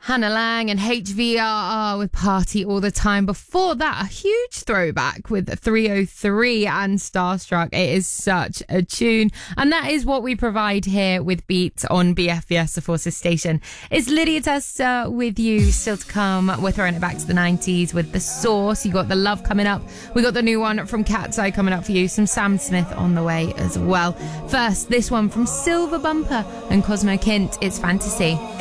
Hannah Lang and HVRR with Party All the Time. Before that, a huge throwback with 303 and Starstruck. It is such a tune. And that is what we provide here with Beats on BFBS, the Forces station. It's Lydia Tester with you. Still to come, we're throwing it back to the 90s with The Source. You got The Love coming up. We got the new one from Cat's Eye coming up for you. Some Sam Smith on the way as well. First, this one from Silver Bumper and Cosmo Kint. It's Fantasy.